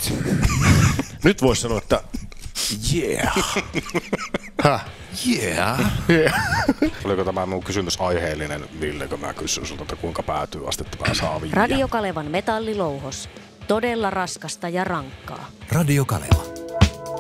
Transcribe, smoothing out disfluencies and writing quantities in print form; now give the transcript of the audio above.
Right. Nyt voisi sanoa, että yeah. Yeah. Oliko tämä mun kysymys aiheellinen, Ville, kun mä kysyn sulta, että kuinka päätyy astetta saaviin? Radio Kalevan metallilouhos. Todella raskasta ja rankkaa. Radio Kaleva.